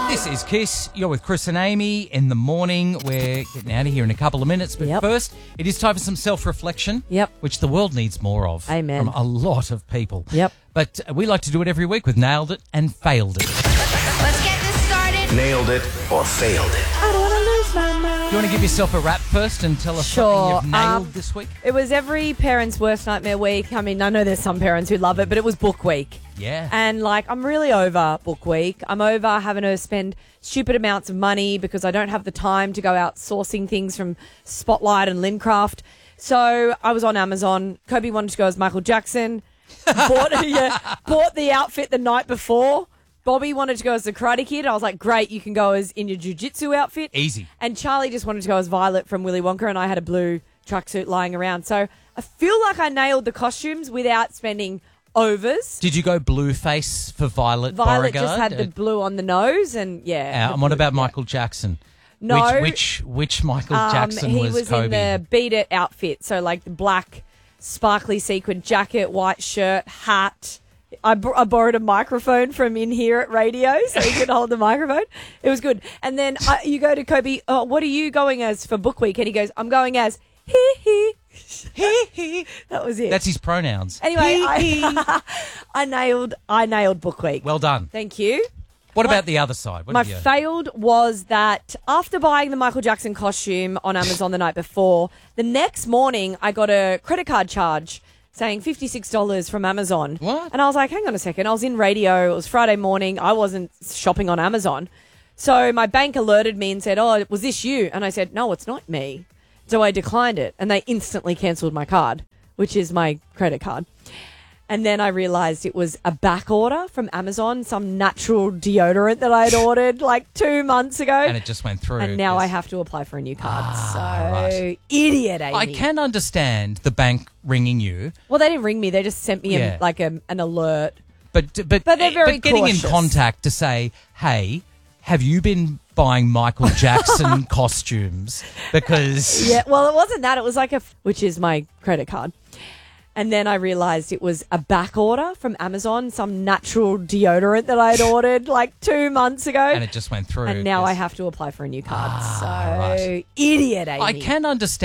This is Kiss. You're with Chris and Amy in the morning. We're getting out of here in a couple of minutes. But first, it is time for some self-reflection, which the world needs more of. Amen. From a lot of people. Yep. But we like to do it every week with Nailed It and Failed It. Let's get this started. Nailed it or failed it. I don't want to lose my mind. Do you want to give yourself a rap first and tell us something you've nailed this week? It was every parent's worst nightmare week. I mean, I know there's some parents who love it, but it was book week. Yeah. And, I'm really over book week. I'm over having to spend stupid amounts of money because I don't have the time to go out sourcing things from Spotlight and Lincraft. So I was on Amazon. Kobe wanted to go as Michael Jackson. Bought the outfit the night before. Bobby wanted to go as the Karate Kid. I was like, great, you can go as in your jiu-jitsu outfit. Easy. And Charlie just wanted to go as Violet from Willy Wonka, and I had a blue tracksuit lying around. So I feel like I nailed the costumes without spending overs. Did you go blue face for Violet Violet Beauregard? just had the blue on the nose, and and what about Michael Jackson? No. Which Michael Jackson he was was Kobe? in the Beat It outfit, so the black sparkly sequin jacket, white shirt, hat. I borrowed a microphone from in here at radio so he could hold the microphone. It was good. And then you go to Kobe, what are you going as for book week? And he goes, I'm going as he. That was it. That's his pronouns. Anyway, I nailed book week. Well done. Thank you. What about the other side? My failed was that after buying the Michael Jackson costume on Amazon the night before, the next morning I got a credit card charge saying $56 from Amazon. What? And I was like, hang on a second. I was in radio. It was Friday morning. I wasn't shopping on Amazon. So my bank alerted me and said, oh, was this you? And I said, no, it's not me. So I declined it. And they instantly cancelled my card, which is my credit card. And then I realised it was a back order from Amazon, some natural deodorant that I had ordered 2 months ago. And it just went through. And now I have to apply for a new card. Right. Idiot, Amy. I can understand the bank ringing you. Well, they didn't ring me. They just sent me an alert. But they're very getting cautious. in contact to say, hey, have you been buying Michael Jackson costumes? Because... Yeah, well, it wasn't that. It was which is my credit card. And then I realised it was a back order from Amazon, some natural deodorant that I had ordered 2 months ago. And it just went through. And now I have to apply for a new card. Right. Idiot, Amy. I can understand.